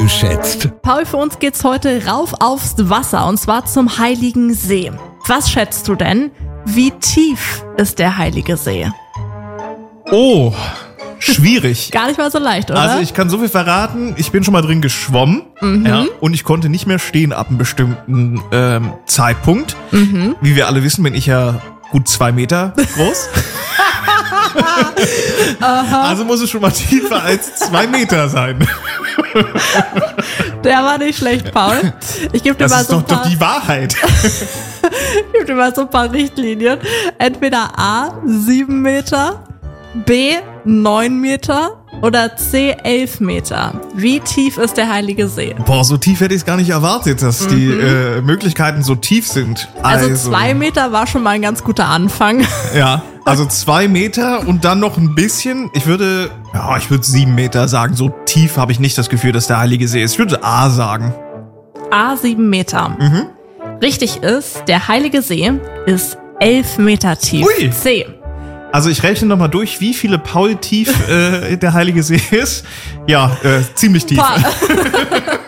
eingeschätzt. Paul, für uns geht's heute rauf aufs Wasser und zwar zum Heiligen See. Was schätzt du denn? Wie tief ist der Heilige See? Oh, schwierig. Gar nicht mal so leicht, oder? Also ich kann so viel verraten, ich bin schon mal drin geschwommen und ich konnte nicht mehr stehen ab einem bestimmten Zeitpunkt. Wie wir alle wissen, bin ich ja gut 2 Meter groß. Also muss es schon mal tiefer als 2 Meter sein. Der war nicht schlecht, Paul. Ich gebe dir Das mal ist so doch die Wahrheit. Ich gebe dir mal so ein paar Richtlinien. Entweder A, 7 Meter, B, 9 Meter oder C, 11 Meter. Wie tief ist der Heilige See? Boah, so tief hätte ich es gar nicht erwartet, dass die Möglichkeiten so tief sind. Also 2 Meter war schon mal ein ganz guter Anfang. Ja, also 2 Meter und dann noch ein bisschen. Ich würde 7 Meter sagen. So tief habe ich nicht das Gefühl, dass der Heilige See ist. Ich würde A sagen. A, 7 Meter. Richtig ist, der Heilige See ist 11 Meter tief. Ui. C. Also ich rechne nochmal durch, wie viele Paul tief der Heilige See ist. Ja, ziemlich tief.